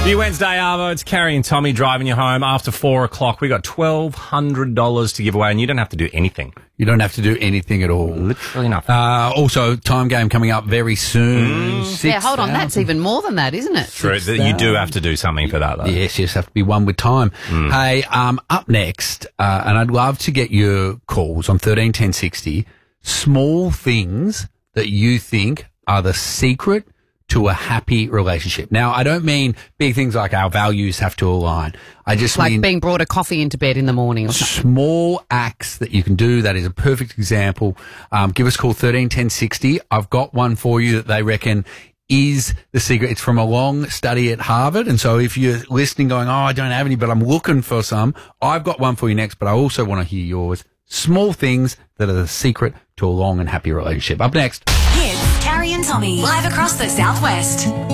New Wednesday, Arvo. It's Carrie and Tommy driving you home after 4 o'clock. We got $1,200 to give away, and you don't have to do anything. You don't have to do anything at all. Literally nothing. Also, time game coming up very soon. Yeah, hold on. That's even more than that, isn't it? True. You do have to do something for that, though. Yes, have to be one with time. Hey, up next, and I'd love to get your calls on 13 10 60. Small things that you think are the secret to a happy relationship. Now, I don't mean big things like our values have to align. I just like mean being brought a coffee into bed in the morning or something. Small acts that you can do. That is a perfect example. Give us a call 13 10 60. I've got one for you that they reckon is the secret. It's from a long study at Harvard. And so if you're listening going, I don't have any, but I'm looking for some, I've got one for you next, but I also want to hear yours. Small things that are the secret to a long and happy relationship. Up next. Hits, Carrie and Tommy, live across the Southwest.